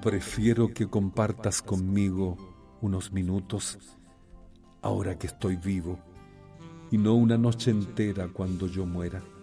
prefiero que compartas conmigo unos minutos ahora que estoy vivo y no una noche entera cuando yo muera.